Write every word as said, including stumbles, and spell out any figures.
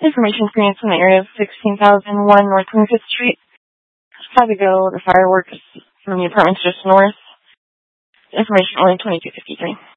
Information screening from the area of sixteen thousand one North twenty-fifth Street. Had to go, the fireworks from the apartments just north. Information only twenty-two fifty-three.